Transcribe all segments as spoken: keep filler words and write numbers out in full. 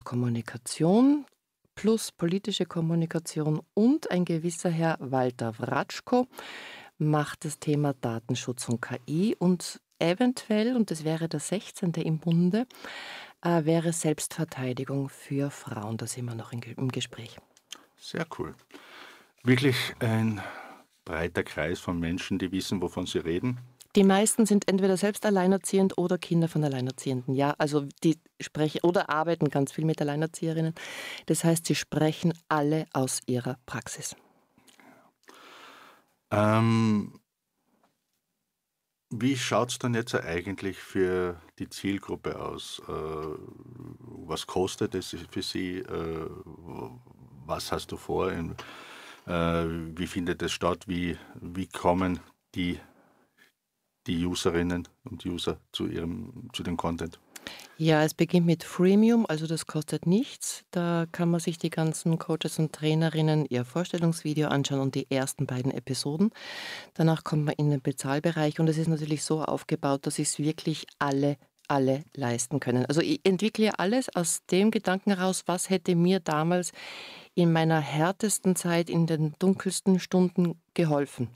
Kommunikation plus politische Kommunikation und ein gewisser Herr Walter Wratschko macht das Thema Datenschutz und K I und eventuell, und das wäre der sechzehnte im Bunde, äh, wäre Selbstverteidigung für Frauen. Da sind wir noch in, im Gespräch. Sehr cool. Wirklich ein breiter Kreis von Menschen, die wissen, wovon sie reden. Die meisten sind entweder selbst alleinerziehend oder Kinder von Alleinerziehenden. Ja, also die sprechen oder arbeiten ganz viel mit Alleinerzieherinnen. Das heißt, sie sprechen alle aus ihrer Praxis. Ähm, wie schaut es dann jetzt eigentlich für die Zielgruppe aus? Äh, was kostet es für Sie? Äh, was hast du vor? In, äh, wie findet es statt? Wie, wie kommen die, die Userinnen und User zu, ihrem, zu dem Content? Ja, es beginnt mit Freemium, also das kostet nichts. Da kann man sich die ganzen Coaches und Trainerinnen ihr Vorstellungsvideo anschauen und die ersten beiden Episoden. Danach kommt man in den Bezahlbereich und es ist natürlich so aufgebaut, dass es wirklich alle alle leisten können. Also ich entwickle ja alles aus dem Gedanken heraus, was hätte mir damals in meiner härtesten Zeit, in den dunkelsten Stunden geholfen.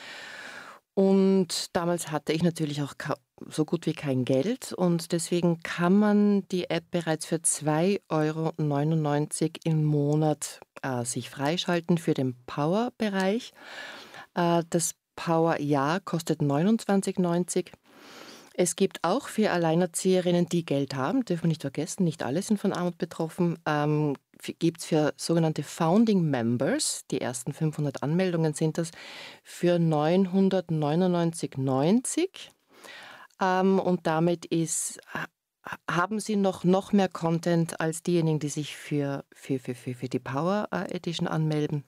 Und damals hatte ich natürlich auch ka- so gut wie kein Geld und deswegen kann man die App bereits für zwei Euro neunundneunzig im Monat äh, sich freischalten für den Power-Bereich. Äh, das Power-Jahr kostet neunundzwanzig neunzig. Es gibt auch für Alleinerzieherinnen, die Geld haben, dürfen wir nicht vergessen, nicht alle sind von Armut betroffen, ähm, gibt es für sogenannte Founding Members, die ersten fünfhundert Anmeldungen sind das, für neunhundertneunundneunzig neunzig. Ähm, und damit ist, ha- haben sie noch, noch mehr Content als diejenigen, die sich für, für, für, für, für die Power äh, Edition anmelden.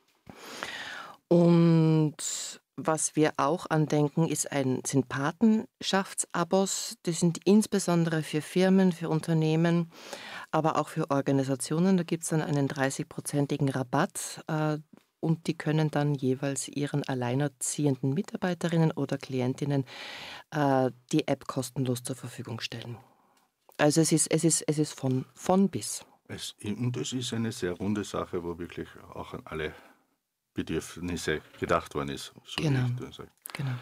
Und was wir auch andenken, ist ein, sind Patenschaftsabos. Die sind insbesondere für Firmen, für Unternehmen, aber auch für Organisationen. Da gibt es dann einen dreißig-prozentigen Rabatt äh, und die können dann jeweils ihren alleinerziehenden Mitarbeiterinnen oder Klientinnen äh, die App kostenlos zur Verfügung stellen. Also es ist, es ist, es ist von, von bis. Es, und es ist eine sehr runde Sache, wo wirklich auch an alle Bedürfnisse gedacht worden ist, so wie Genau, ich das sage. genau.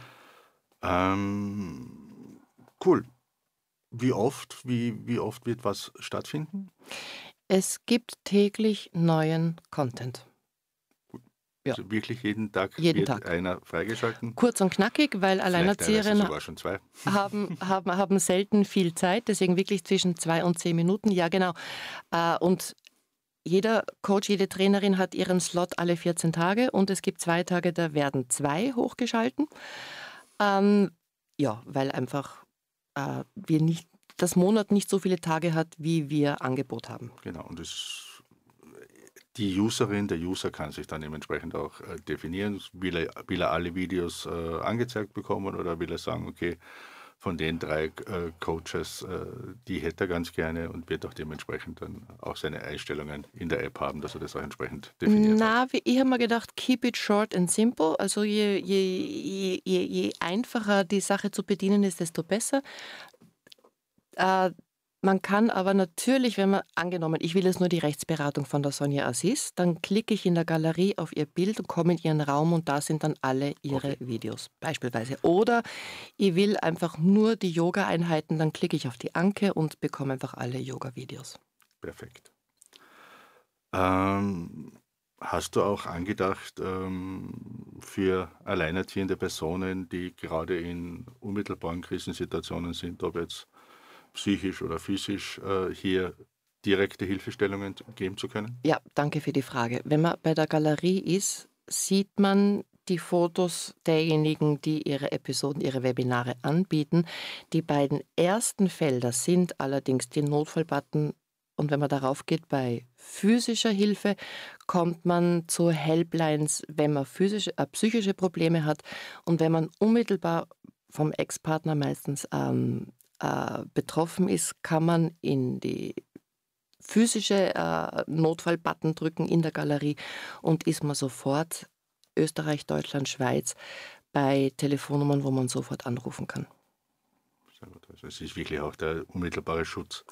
Ähm, cool. Wie oft, wie, wie oft wird was stattfinden? Es gibt täglich neuen Content. Ja, Also wirklich jeden Tag jeden wird Tag. einer freigeschalten? Kurz und knackig, weil Vielleicht teilweise Alleinerzieherinnen sogar schon zwei. haben, haben, haben selten viel Zeit, deswegen wirklich zwischen zwei und zehn Minuten. Ja, genau. Äh, Und jeder Coach, jede Trainerin hat ihren Slot alle vierzehn Tage und es gibt zwei Tage, da werden zwei hochgeschalten. Ähm, ja, weil einfach äh, wir nicht, das Monat nicht so viele Tage hat, wie wir Angebot haben. Genau, und das, die Userin, der User kann sich dann dementsprechend auch äh, definieren. Will er, will er alle Videos äh, angezeigt bekommen oder will er sagen, okay, von den drei äh, Coaches, äh, die hätte er ganz gerne und wird auch dementsprechend dann auch seine Einstellungen in der App haben, dass er das auch entsprechend definiert hat. Na, wie- ich habe mir gedacht, keep it short and simple. Also je, je, je, je, je einfacher die Sache zu bedienen ist, desto besser. Äh, Man kann aber natürlich, wenn man angenommen, ich will jetzt nur die Rechtsberatung von der Sonja Assis, dann klicke ich in der Galerie auf ihr Bild und komme in ihren Raum und da sind dann alle ihre Okay. Videos beispielsweise. Oder ich will einfach nur die Yoga-Einheiten, dann klicke ich auf die Anke und bekomme einfach alle Yoga-Videos. Perfekt. Ähm, hast du auch angedacht, ähm, für alleinerziehende Personen, die gerade in unmittelbaren Krisensituationen sind, ob jetzt psychisch oder physisch, äh, hier direkte Hilfestellungen geben zu können? Ja, danke für die Frage. Wenn man bei der Galerie ist, sieht man die Fotos derjenigen, die ihre Episoden, ihre Webinare anbieten. Die beiden ersten Felder sind allerdings die Notfallbutton. Und wenn man darauf geht, bei physischer Hilfe kommt man zu Helplines, wenn man physische, äh, psychische Probleme hat und wenn man unmittelbar vom Ex-Partner meistens ähm, äh, betroffen ist, kann man in die physische äh, Notfallbutton drücken in der Galerie und ist man sofort Österreich, Deutschland, Schweiz bei Telefonnummern, wo man sofort anrufen kann. Sehr gut. Also es ist wirklich auch der unmittelbare Schutz Ja,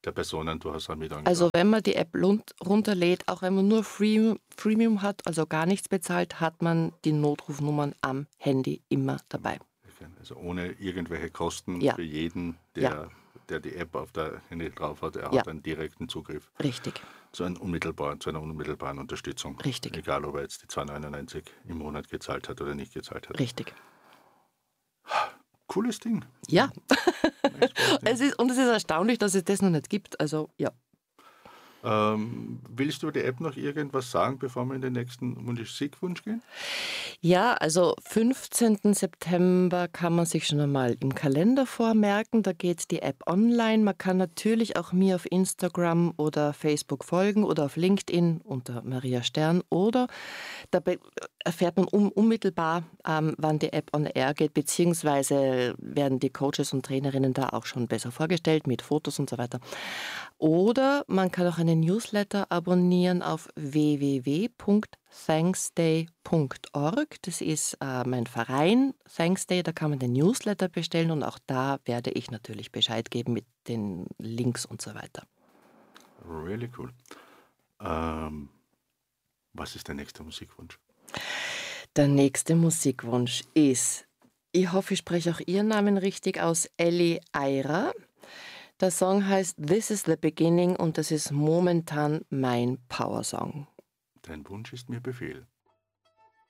der Personen du hast auch mit Also angesprochen. wenn man die App lun- runterlädt, auch wenn man nur Freemium, Freemium hat, also gar nichts bezahlt, hat man die Notrufnummern am Handy immer dabei. Also ohne irgendwelche Kosten Ja, für jeden, ja, der, der die App auf der Handy drauf hat. Er ja, hat einen direkten Zugriff richtig, zu, einem unmittelbaren, zu einer unmittelbaren Unterstützung. richtig, Egal, ob er jetzt die zwei neunundneunzig im Monat gezahlt hat oder nicht gezahlt hat. richtig. Cooles Ding. Ja, Echt cooles Ding. es ist, und es ist erstaunlich, dass es das noch nicht gibt. Also ja. Ähm, willst du die App noch irgendwas sagen, bevor wir in den nächsten Musikwunsch gehen? Ja, also fünfzehnten September kann man sich schon einmal im Kalender vormerken. Da geht die App online. Man kann natürlich auch mir auf Instagram oder Facebook folgen oder auf LinkedIn unter Maria Stern. Oder da be- erfährt man un unmittelbar, ähm, wann die App on air geht, beziehungsweise werden die Coaches und Trainerinnen da auch schon besser vorgestellt mit Fotos und so weiter. Oder man kann auch einen Newsletter abonnieren auf w w w punkt thanksday punkt org. Das ist äh, mein Verein Thanksday, da kann man den Newsletter bestellen und auch da werde ich natürlich Bescheid geben mit den Links und so weiter. Really cool. Ähm, was ist der nächste Musikwunsch? Der nächste Musikwunsch ist, ich hoffe, ich spreche auch Ihren Namen richtig aus, Ellie Eira. Der Song heißt This is the Beginning und das ist momentan mein Powersong. Dein Wunsch ist mir Befehl.